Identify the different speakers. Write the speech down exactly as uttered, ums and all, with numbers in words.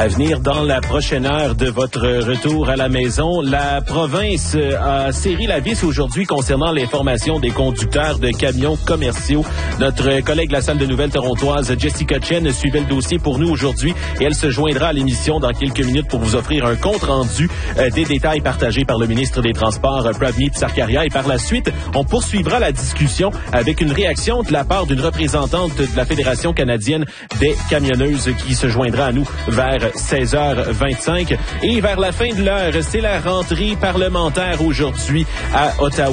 Speaker 1: À venir dans la prochaine heure de votre retour à la maison, la province a serré la vis aujourd'hui concernant l'information des conducteurs de camions commerciaux. Notre collègue de la salle de nouvelles torontoise, Jessica Chen, suivait le dossier pour nous aujourd'hui et elle se joindra à l'émission dans quelques minutes pour vous offrir un compte-rendu euh, des détails partagés par le ministre des Transports, Pravneet Sarkaria. Et par la suite, on poursuivra la discussion avec une réaction de la part d'une représentante de la Fédération canadienne des camionneuses qui se joindra à nous vers seize heures vingt-cinq. Et vers la fin de l'heure, c'est la rentrée parlementaire aujourd'hui à Ottawa.